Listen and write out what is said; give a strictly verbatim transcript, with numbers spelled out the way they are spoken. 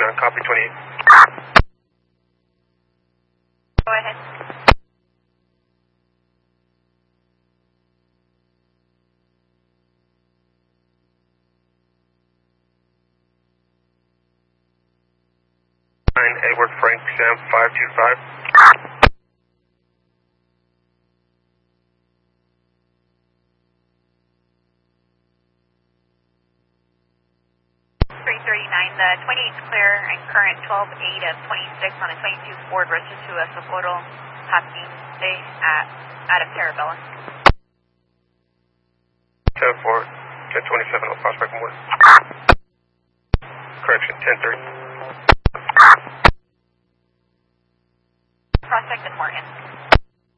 uh, copy twenty-eight. Go ahead. nine Edward Frank Sam five two five. three thirty-nine, the twenty-eight is clear and current twelve eight of twenty-six on a twenty-two Ford registered to a Socorro Hopkins Day at out of Parabella. ten four, ten twenty-seven on Prospect Morton. Correction, ten thirty. Prospect and Morton.